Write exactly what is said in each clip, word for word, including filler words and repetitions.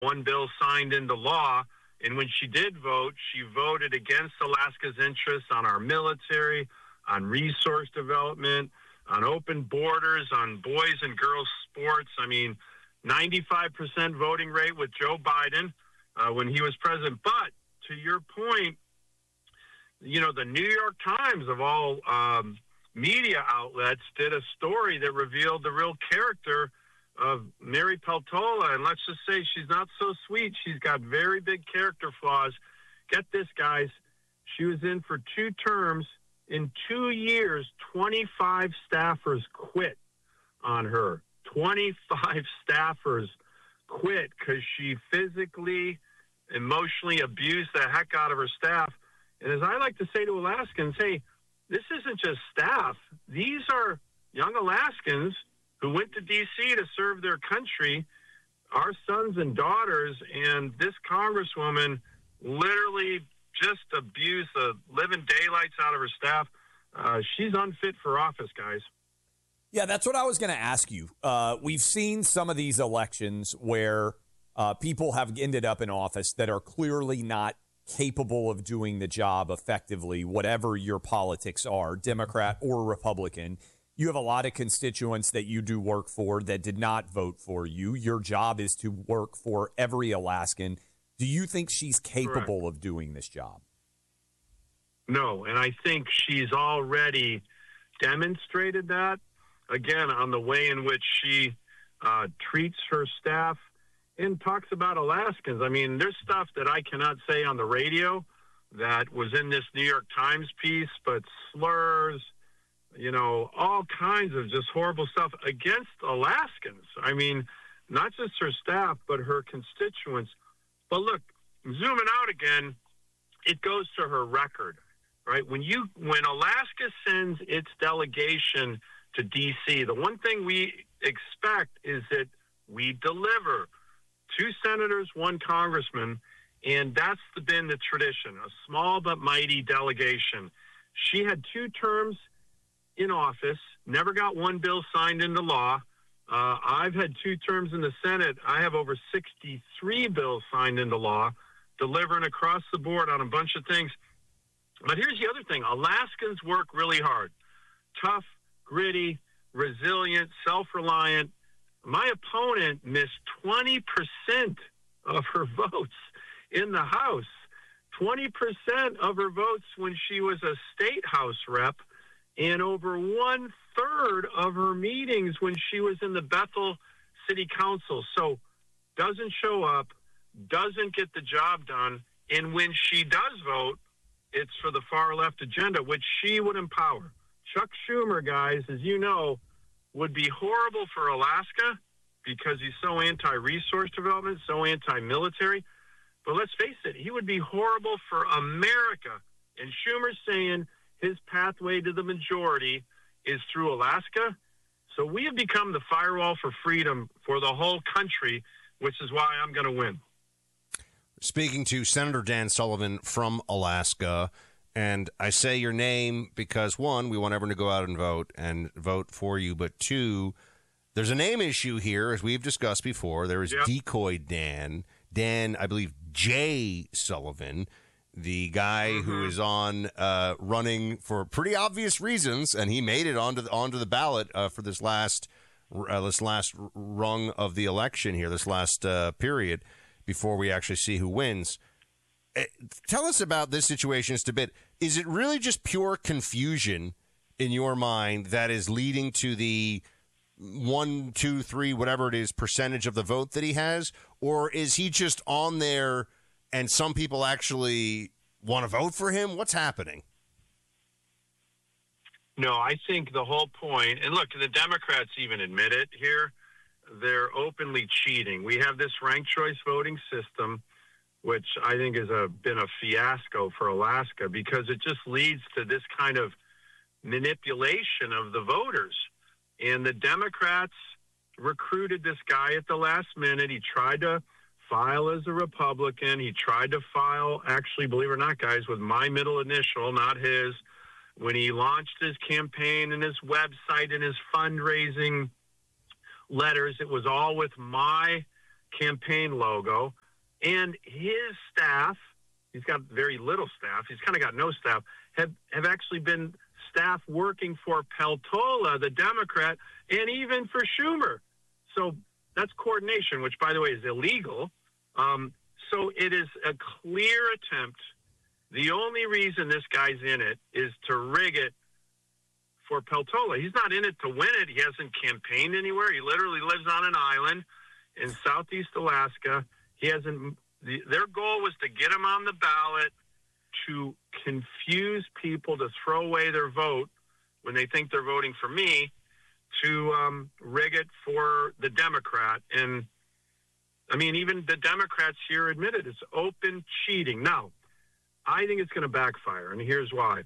one bill signed into law. And when she did vote, she voted against Alaska's interests on our military, on resource development, on open borders, on boys and girls sports. I mean, ninety-five percent voting rate with Joe Biden uh, when he was president. But to your point, you know, the New York Times of all um, media outlets did a story that revealed the real character of Mary Peltola. And let's just say she's not so sweet. She's got very big character flaws. Get this, guys. She was in for two terms. In two years, twenty-five staffers quit on her. twenty-five staffers quit because she physically, emotionally abused the heck out of her staff. And as I like to say to Alaskans, hey, this isn't just staff. These are young Alaskans who went to D C to serve their country, our sons and daughters, and this congresswoman literally just abused the living daylights out of her staff. Uh, she's unfit for office, guys. Yeah, that's what I was going to ask you. Uh, we've seen some of these elections where uh, people have ended up in office that are clearly not capable of doing the job effectively, whatever your politics are, Democrat or Republican. You have a lot of constituents that you do work for that did not vote for you. Your job is to work for every Alaskan. Do you think she's capable Correct. of doing this job? No, and I think she's already demonstrated that, again, on the way in which she uh, treats her staff and talks about Alaskans. I mean, there's stuff that I cannot say on the radio that was in this New York Times piece, but slurs, you know, all kinds of just horrible stuff against Alaskans. I mean, not just her staff, but her constituents. But look, zooming out again, it goes to her record, right? When you, when Alaska sends its delegation to D C, the one thing we expect is that we deliver. Two senators, one congressman, and that's been the tradition, a small but mighty delegation. She had two terms in office, never got one bill signed into law. Uh, I've had two terms in the Senate. I have over sixty-three bills signed into law, delivering across the board on a bunch of things. But here's the other thing. Alaskans work really hard. Tough, gritty, resilient, self-reliant. My opponent missed twenty percent of her votes in the House. twenty percent of her votes when she was a state House rep, and over one-third of her meetings when she was in the Bethel City Council. So doesn't show up, doesn't get the job done, and when she does vote, it's for the far-left agenda, which she would empower. Chuck Schumer, guys, as you know, would be horrible for Alaska because he's so anti-resource development, so anti-military. But let's face it, he would be horrible for America. And Schumer's saying his pathway to the majority is through Alaska. So we have become the firewall for freedom for the whole country, which is why I'm going to win. Speaking to Senator Dan Sullivan from Alaska, and I say your name because, one, we want everyone to go out and vote and vote for you, but two, there's a name issue here, as we've discussed before. There is yep. Decoy Dan, Dan, I believe, J. Sullivan, the guy mm-hmm. who is on uh, running for pretty obvious reasons, and he made it onto the, onto the ballot uh, for this last uh, this last rung of the election here, this last uh, period, before we actually see who wins. Uh, tell us about this situation just a bit. Is it really just pure confusion in your mind that is leading to the one, two, three, whatever it is, percentage of the vote that he has? Or is he just on there and some people actually want to vote for him? What's happening? No, I think the whole point, and look, the Democrats even admit it here, they're openly cheating. We have this ranked choice voting system, which I think has a, been a fiasco for Alaska because it just leads to this kind of manipulation of the voters. And the Democrats recruited this guy at the last minute. He tried to file as a Republican. He tried to file, actually, believe it or not, guys, with my middle initial, not his. When he launched his campaign and his website and his fundraising letters, it was all with my campaign logo. And his staff, he's got very little staff, he's kind of got no staff, have, have actually been staff working for Peltola, the Democrat, and even for Schumer. So that's coordination, which, by the way, is illegal. Um, so it is a clear attempt. The only reason this guy's in it is to rig it for Peltola. He's not in it to win it. He hasn't campaigned anywhere. He literally lives on an island in southeast Alaska. He hasn't. The, their goal was to get him on the ballot to confuse people to throw away their vote when they think they're voting for me, to um, rig it for the Democrat. And, I mean, even the Democrats here admitted it's open cheating. Now, I think it's going to backfire, and here's why.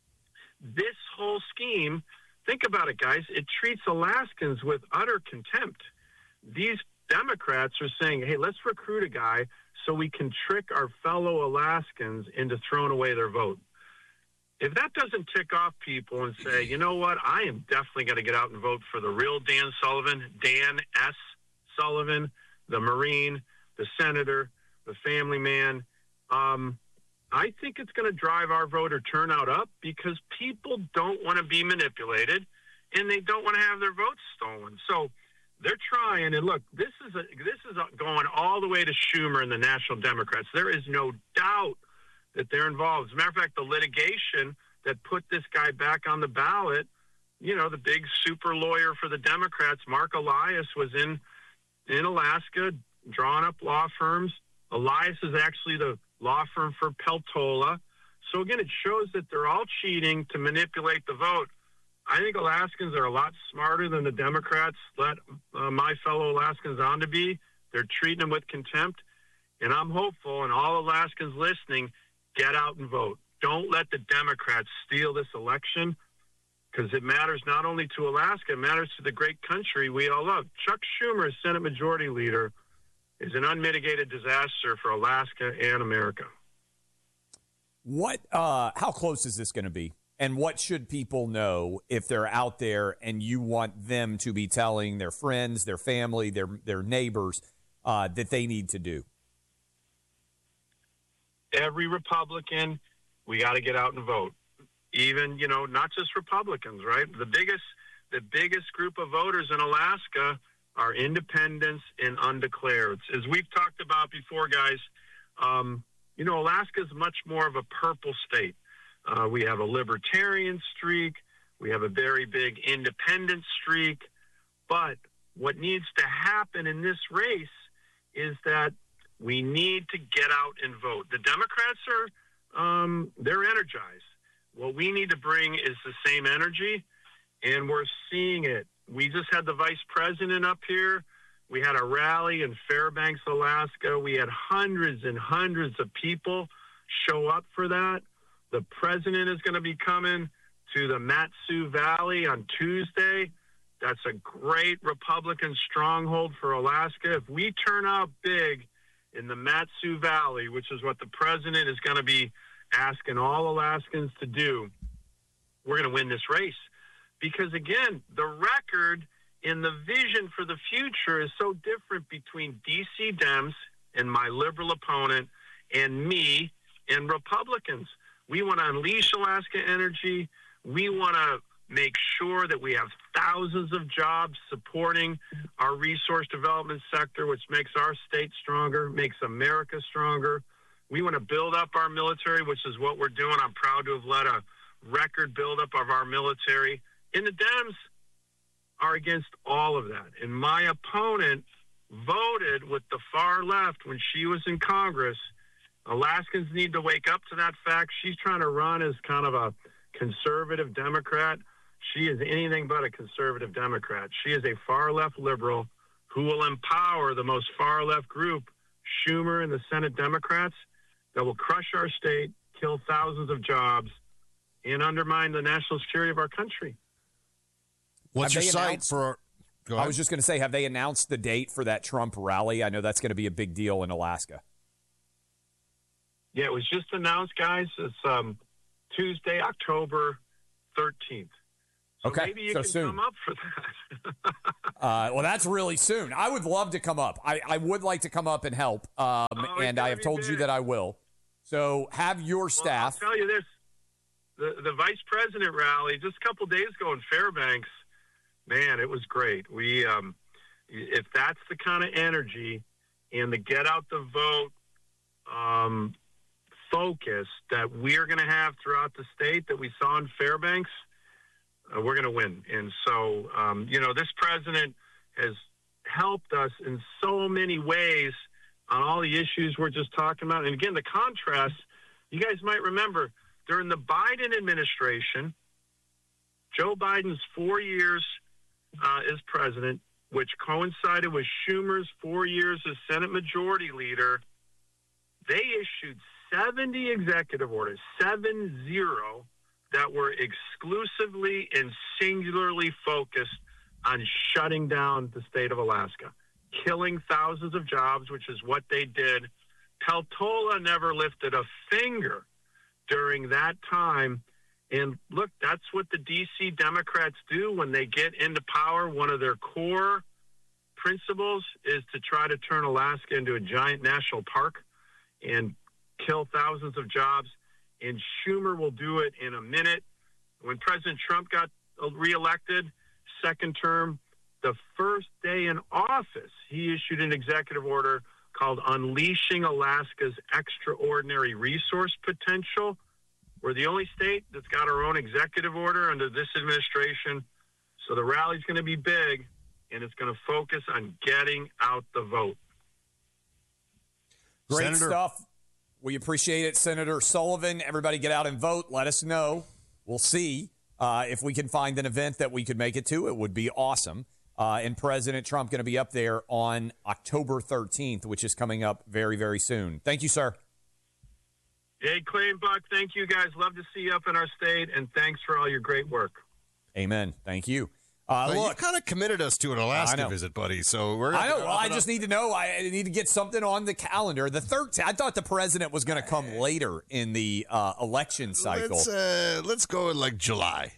This whole scheme, think about it, guys, it treats Alaskans with utter contempt. These Democrats are saying, hey, let's recruit a guy so we can trick our fellow Alaskans into throwing away their vote. If that doesn't tick off people and say, you know what, I am definitely going to get out and vote for the real Dan Sullivan, Dan S. Sullivan, the Marine, the Senator, the family man, um, I think it's going to drive our voter turnout up because people don't want to be manipulated and they don't want to have their votes stolen. So they're trying, and look, this is a, this is a, going all the way to Schumer and the National Democrats. There is no doubt that they're involved. As a matter of fact, the litigation that put this guy back on the ballot, you know, the big super lawyer for the Democrats, Mark Elias, was in in Alaska drawing up law firms. Elias is actually the law firm for Peltola. So, again, it shows that they're all cheating to manipulate the vote. I think Alaskans are a lot smarter than the Democrats let uh, my fellow Alaskans on to be. They're treating them with contempt. And I'm hopeful, and all Alaskans listening, get out and vote. Don't let the Democrats steal this election, because it matters not only to Alaska, it matters to the great country we all love. Chuck Schumer, as Senate Majority Leader, is an unmitigated disaster for Alaska and America. What? Uh, how close is this going to be? And what should people know if they're out there and you want them to be telling their friends, their family, their their neighbors uh, that they need to do? Every Republican, we got to get out and vote. Even, you know, not just Republicans, right? The biggest, the biggest group of voters in Alaska are independents and undeclareds. As we've talked about before, guys, um, you know, Alaska is much more of a purple state. Uh, we have a libertarian streak. We have a very big independent streak. But what needs to happen in this race is that we need to get out and vote. The Democrats are, um, they're energized. What we need to bring is the same energy, and we're seeing it. We just had the vice president up here. We had a rally in Fairbanks, Alaska. We had hundreds and hundreds of people show up for that. The president is going to be coming to the Mat-Su Valley on Tuesday. That's a great Republican stronghold for Alaska. If we turn out big in the Mat-Su Valley, which is what the president is going to be asking all Alaskans to do, we're going to win this race. Because, again, the record in the vision for the future is so different between D C Dems and my liberal opponent and me and Republicans. We want to unleash Alaska energy. We want to make sure that we have thousands of jobs supporting our resource development sector, which makes our state stronger, makes America stronger. We want to build up our military, which is what we're doing. I'm proud to have led a record buildup of our military. And the Dems are against all of that. And my opponent voted with the far left when she was in Congress. Alaskans need to wake up to that fact. She's trying to run as kind of a conservative Democrat. She is anything but a conservative Democrat. She is a far-left liberal who will empower the most far-left group, Schumer and the Senate Democrats, that will crush our state, kill thousands of jobs, and undermine the national security of our country. What's Have your they site announced- for? Go ahead. I was just going to say, have they announced the date for that Trump rally? I know that's going to be a big deal in Alaska. Yeah, it was just announced, guys. It's um, Tuesday, October thirteenth. So okay, maybe you so can soon. come up for that. uh, well, that's really soon. I would love to come up. I, I would like to come up and help, um, oh, and I have told big. you that I will. So have your staff. Well, I'll tell you this. The, the vice president rally just a couple days ago in Fairbanks, man, it was great. We, um, if that's the kind of energy and the get out the vote um, focus that we're going to have throughout the state that we saw in Fairbanks, uh, we're going to win. And so, um, you know, this president has helped us in so many ways on all the issues we're just talking about. And again, the contrast, you guys might remember, during the Biden administration, Joe Biden's four years uh, as president, which coincided with Schumer's four years as Senate Majority Leader, they issued seventy executive orders, seven zero, that were exclusively and singularly focused on shutting down the state of Alaska, killing thousands of jobs, which is what they did. Peltola never lifted a finger during that time. And look, that's what the D C Democrats do when they get into power. One of their core principles is to try to turn Alaska into a giant national park and kill thousands of jobs. And Schumer will do it in a minute. When President Trump got reelected, second term, the first day in office, he issued an executive order called Unleashing Alaska's Extraordinary Resource Potential. We're the only state that's got our own executive order under this administration. So the rally's going to be big, and it's going to focus on getting out the vote. Great Senator. stuff. We appreciate it, Senator Sullivan. Everybody get out and vote. Let us know. We'll see uh, if we can find an event that we could make it to. It would be awesome. Uh, and President Trump going to be up there on October thirteenth, which is coming up very, very soon. Thank you, sir. Hey, Clay and Buck, thank you guys. Love to see you up in our state, and thanks for all your great work. Amen. Thank you. Uh, Well, look, you kind of committed us to an Alaska visit, buddy. So we're. I know. Well, I up. just need to know. I need to get something on the calendar. The thirteenth. I thought the president was going to come later in the uh, election cycle. Let's uh, let's go in like July.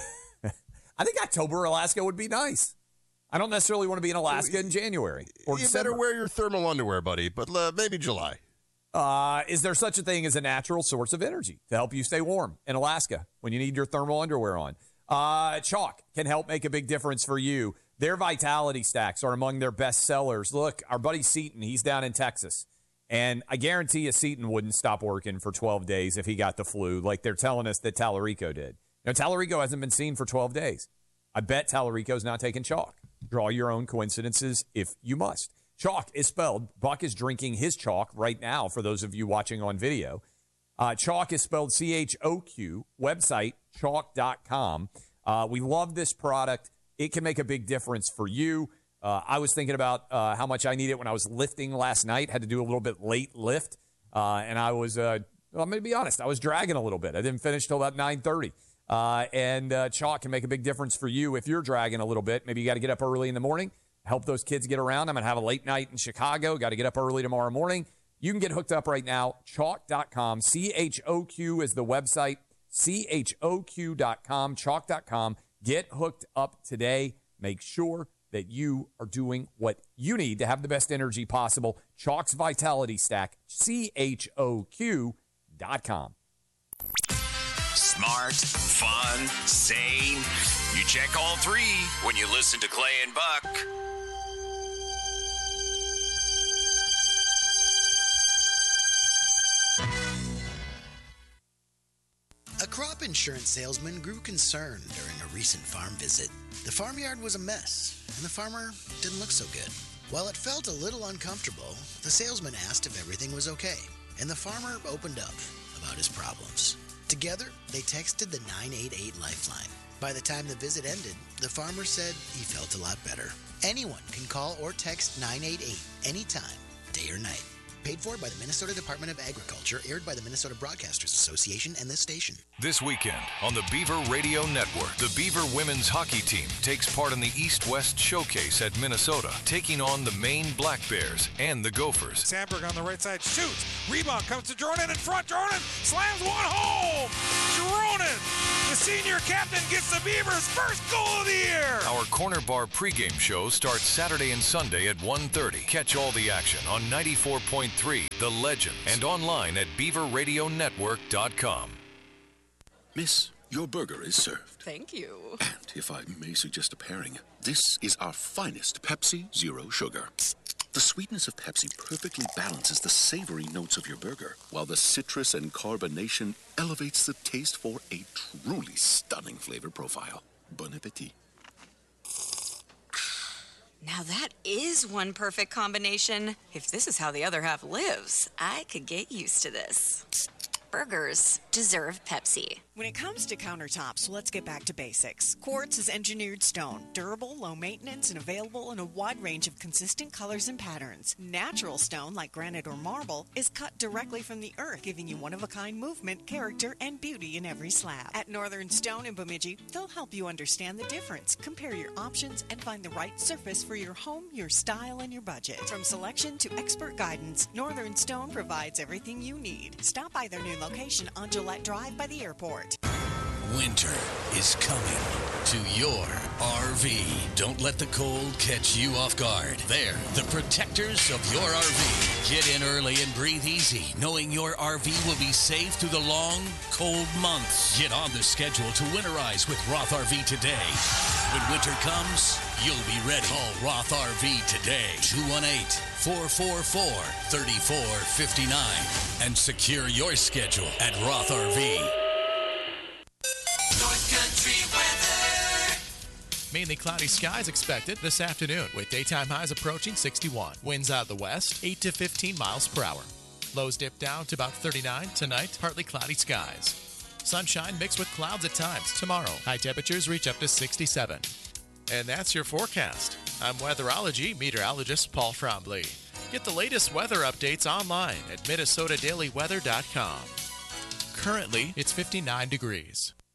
I think October, Alaska would be nice. I don't necessarily want to be in Alaska in January or You December. better wear your thermal underwear, buddy. But uh, maybe July. Uh, is there such a thing as a natural source of energy to help you stay warm in Alaska when you need your thermal underwear on? Uh, Chalk can help make a big difference for you. Their Vitality Stacks are among their best sellers. Look, our buddy Seaton, he's down in Texas. And I guarantee you Seaton wouldn't stop working for twelve days if he got the flu, like they're telling us that Tallarico did. Now, Tallarico hasn't been seen for twelve days. I bet Tallarico's not taking chalk. Draw your own coincidences if you must. Chalk is spelled, Buck is drinking his chalk right now for those of you watching on video. Uh, chalk is spelled C H O Q, website chalk dot com. Uh, we love this product. It can make a big difference for you. Uh, I was thinking about uh, how much I need it when I was lifting last night. Had to do a little bit late lift, uh, and I was, uh, well, I'm going to be honest, I was dragging a little bit. I didn't finish till about nine thirty. Uh, and uh, chalk can make a big difference for you if you're dragging a little bit. Maybe you got to get up early in the morning, help those kids get around. I'm going to have a late night in Chicago. Got to get up early tomorrow morning. You can get hooked up right now, chalk dot com. C H O Q is the website, C H O Q dot com, chalk dot com. Get hooked up today. Make sure that you are doing what you need to have the best energy possible. Chalk's Vitality Stack, C H O Q dot com. Smart, fun, sane. You check all three when you listen to Clay and Buck. A crop insurance salesman grew concerned during a recent farm visit. The farmyard was a mess, and the farmer didn't look so good. While it felt a little uncomfortable, the salesman asked if everything was okay, and the farmer opened up about his problems. Together, they texted the nine eight eight Lifeline. By the time the visit ended, the farmer said he felt a lot better. Anyone can call or text nine eight eight anytime, day or night. Paid for by the Minnesota Department of Agriculture, aired by the Minnesota Broadcasters Association and this station. This weekend on the Beaver Radio Network, the Beaver women's hockey team takes part in the East-West Showcase at Minnesota, taking on the Maine Black Bears and the Gophers. Sandberg on the right side shoots. Rebound comes to Jordan in front. Jordan slams one home. Jordan The senior captain gets the Beavers' first goal of the year. Our Corner Bar pregame show starts Saturday and Sunday at one thirty. Catch all the action on ninety-four point three The Legend and online at beaver radio network dot com. Miss, your burger is served. Thank you. And if I may suggest a pairing, this is our finest Pepsi Zero Sugar. The sweetness of Pepsi perfectly balances the savory notes of your burger, while the citrus and carbonation elevates the taste for a truly stunning flavor profile. Bon appetit. Now that is one perfect combination. If this is how the other half lives, I could get used to this. Burgers deserve Pepsi. When it comes to countertops, let's get back to basics. Quartz is engineered stone, durable, low maintenance, and available in a wide range of consistent colors and patterns. Natural stone, like granite or marble, is cut directly from the earth, giving you one-of-a-kind movement, character, and beauty in every slab. At Northern Stone in Bemidji, they'll help you understand the difference, compare your options, and find the right surface for your home, your style, and your budget. From selection to expert guidance, Northern Stone provides everything you need. Stop by their new location on Gillette Drive by the airport. Winter is coming to your R V. Don't let the cold catch you off guard. They're the protectors of your R V. Get in early and breathe easy, knowing your R V will be safe through the long, cold months. Get on the schedule to winterize with Roth R V today. When winter comes, you'll be ready. Call Roth R V today, two one eight, four four four, three four five nine, and secure your schedule at Roth R V. North Country weather. Mainly cloudy skies expected this afternoon with daytime highs approaching sixty-one. Winds out of the west, eight to fifteen miles per hour. Lows dip down to about thirty-nine. Tonight, partly cloudy skies. Sunshine mixed with clouds at times. Tomorrow, high temperatures reach up to sixty-seven. And that's your forecast. I'm weatherology meteorologist Paul Frombley. Get the latest weather updates online at minnesota daily weather dot com. Currently, it's fifty-nine degrees.